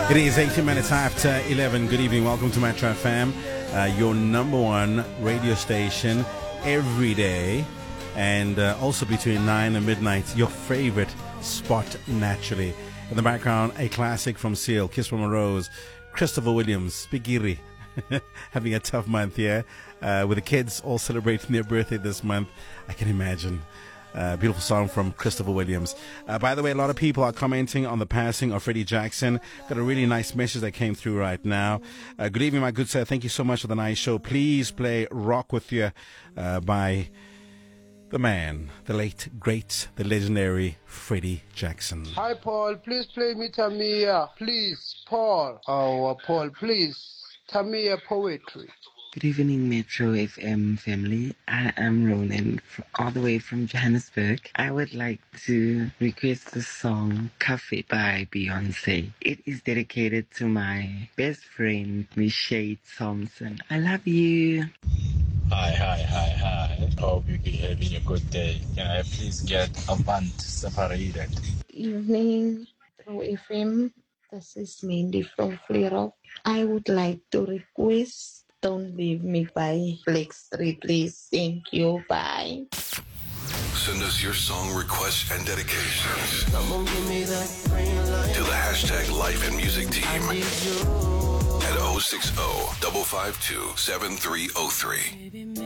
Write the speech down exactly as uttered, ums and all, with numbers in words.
It is eighteen minutes after eleven. Good evening. Welcome to Metro F M, uh, your number one radio station every day. And uh, also between nine and midnight, your favorite spot naturally. In the background, a classic from Seal, Kiss from a Rose, Christopher Williams, Spigiri. Having a tough month here. Uh, with the kids all celebrating their birthday this month. I can imagine. Uh, beautiful song from Christopher Williams. Uh, by the way, a lot of people are commenting on the passing of Freddie Jackson. Got a really nice message that came through right now. Uh, good evening, my good sir. Thank you so much for the nice show. Please play Rock With You uh, by the man, the late, great, the legendary Freddie Jackson. Hi, Paul. Please play me Tamia. Please, Paul. Oh, Paul, please. Tamia poetry. Good evening, Metro F M family. I am Ronan, f- all the way from Johannesburg. I would like to request the song Cafe by Beyonce. It is dedicated to my best friend, Michelle Thompson. I love you. Hi, hi, hi, hi. Hope you're having a good day. Can I please get Avant Separated? Evening, Metro F M. This is Mandy from Fleurop. I would like to request Don't Leave Me by Blackstreet, please. Thank you. Bye. Send us your song requests and dedications to the hashtag Life and Music Team at oh six oh, five five two, seven three oh three.